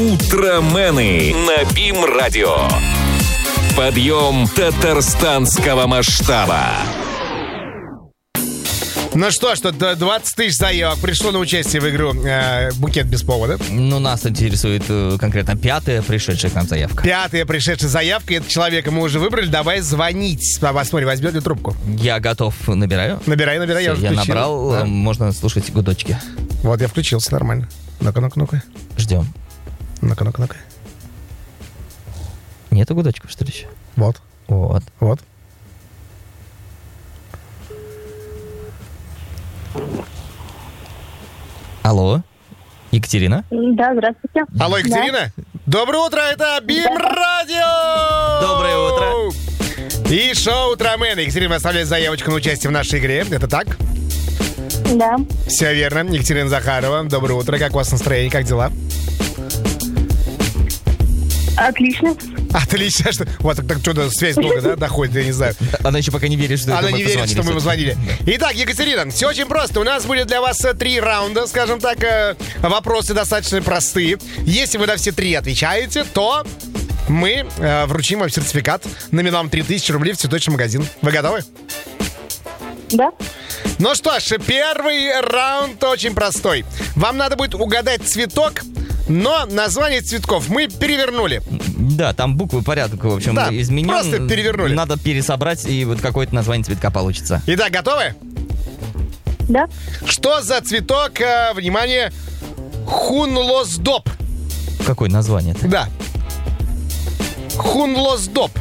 Утромены на БИМ-радио. Подъем татарстанского масштаба. Ну что ж, тут 20 тысяч заявок пришло на участие в игру «Букет без повода». Ну, нас интересует конкретно 5-я пришедшая к нам заявка. 5-я пришедшая заявка. Этого человека мы уже выбрали. Давай звонить. Посмотри, возьмет ли трубку. Я готов. Набираю. Набирай, я уже Я включил. набрал. Да. Можно слушать гудочки. Вот, я включился, нормально. Ну-ка. Ждем. Ну-ка. Нету гудочков, что ли, еще? Вот. Алло, Екатерина? Да, здравствуйте. Алло, Екатерина? Да. Доброе утро, это БИМ-радио! Доброе утро. И шоу «Утромены». Екатерина оставляет заявочку на участие в нашей игре. Это так? Да. Все верно. Екатерина Захарова. Доброе утро. Как у вас настроение? Как дела? Отлично. Отлично. Вот так что-то связь долго, да, доходит, я не знаю. Она еще пока не верит, что Она это не верит, что мы позвонили. Итак, Екатерина, все очень просто. У нас будет для вас 3 раунда, скажем так. Вопросы достаточно простые. Если вы на все 3 отвечаете, то мы вручим вам сертификат номиналом 3000 рублей в цветочный магазин. Вы готовы? Да. Ну что ж, первый раунд очень простой. Вам надо будет угадать цветок, но название цветков мы перевернули. Да, там буквы порядок, в общем, Да, изменен. просто перевернули. Надо пересобрать, и вот какое-то название цветка получится. Итак, готовы? Да. Что за цветок, внимание, хунлосдоп? Какое название-то? Да. Хунлосдоп.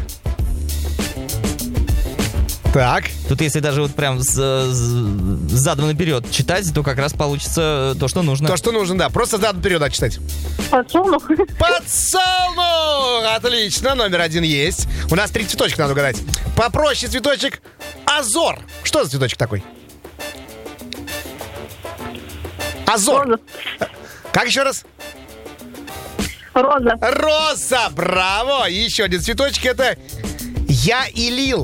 Так. Тут если даже вот прям задом наперед читать, то как раз получится то, что нужно. То, что нужно, да. Просто задом вперед читать. Подсолнух. Подсолнух! Отлично, номер 1 есть. У нас 3 цветочка надо угадать. Попроще цветочек. Азор. Что за цветочек такой? Азор. Роза. Как еще раз? Роза. Роза. Браво. И еще один цветочек. Это я и лил.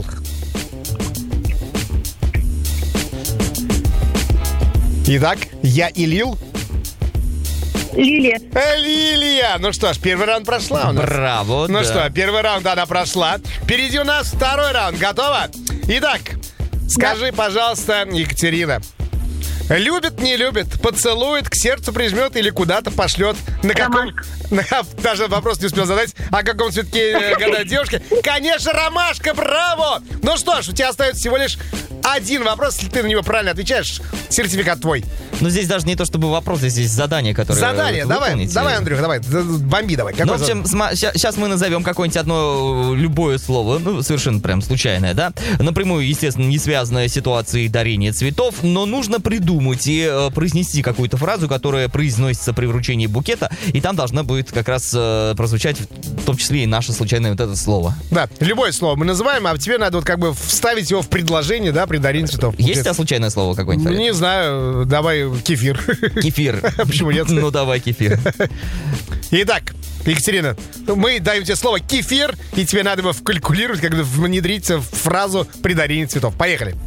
Итак, я и лил. Лилия. Лилия. Ну что ж, первый раунд прошла у нас. Браво, Ну да. что, первый раунд она прошла. Впереди у нас второй раунд. Готова? Итак, скажи, пожалуйста, Екатерина. Любит, не любит, поцелует, к сердцу прижмет или куда-то пошлет. На каком... Даже вопрос не успел задать. О каком цветке гадает девушка? Конечно, ромашка, браво! Ну что ж, у тебя остается всего лишь один вопрос. Если ты на него правильно отвечаешь, сертификат твой. Но здесь даже не то чтобы вопрос, здесь есть задание, которое Задание, давай, Андрюх, давай, бомби давай. Ну, в общем, сейчас мы назовем какое-нибудь одно любое слово, ну, совершенно прям случайное, да? Напрямую, естественно, не связанное с ситуацией дарения цветов, но нужно придумать и произнести какую-то фразу, которая произносится при вручении букета, и там должна будет как раз прозвучать в том числе и наше случайное вот это слово. Да, любое слово мы называем, а тебе надо вот как бы вставить его в предложение, да, при дарении цветов. Есть у тебя случайное слово какое-нибудь? Не знаю, давай кефир. Кефир. Почему нет? Ну, давай кефир. Итак, Екатерина, мы даем тебе слово кефир, и тебе надо его вкалькулировать, как бы внедрить в фразу при дарении цветов. Поехали.